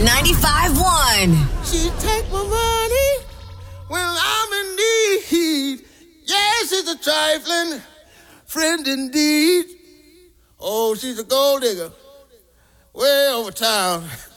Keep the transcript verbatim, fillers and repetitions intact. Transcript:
ninety-five one. She take my money when I'm in need. Yes, she's a trifling friend indeed. Oh, she's a gold digger way over town.